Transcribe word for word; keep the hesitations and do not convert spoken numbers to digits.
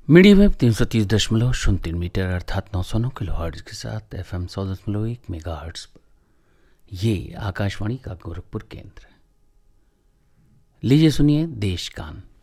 Medium wave तीन सौ तीस दशमलव शून्य तीन मीटर अर्थात नौ सौ नौ किलो हर्ट्ज के साथ एफ एम सौ दशमलव एक मेगा हर्ट्ज पर ये आकाशवाणी का गोरखपुर केंद्र है। लीजिए सुनिए देश कान।